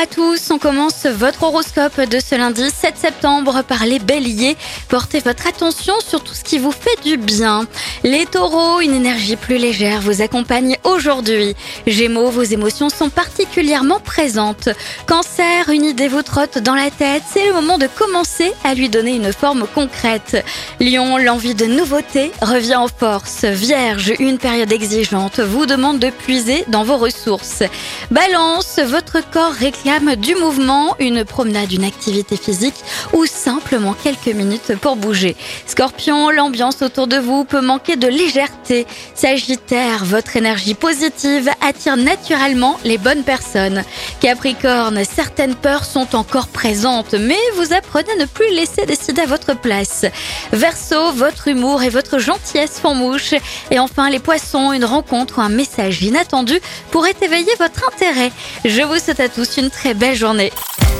à tous, on commence votre horoscope de ce lundi 7 septembre par les béliers. Portez votre attention sur tout ce qui vous fait du bien. Les taureaux, une énergie plus légère vous accompagne aujourd'hui. Gémeaux, vos émotions sont particulièrement présentes. Cancer, une idée vous trotte dans la tête, c'est le moment de commencer à lui donner une forme concrète. Lion, l'envie de nouveauté revient en force. Vierge, une période exigeante vous demande de puiser dans vos ressources. Balance, votre corps réclame du mouvement, une promenade, une activité physique ou simplement quelques minutes pour bouger. Scorpion, l'ambiance autour de vous peut manquer de légèreté. Sagittaire, votre énergie positive attire naturellement les bonnes personnes. Capricorne, certaines peurs sont encore présentes, mais vous apprenez à ne plus laisser décider à votre place. Verseau, votre humour et votre gentillesse font mouche. Et enfin les poissons, une rencontre ou un message inattendu pourrait éveiller votre intérêt. Je vous souhaite à tous une très belle journée.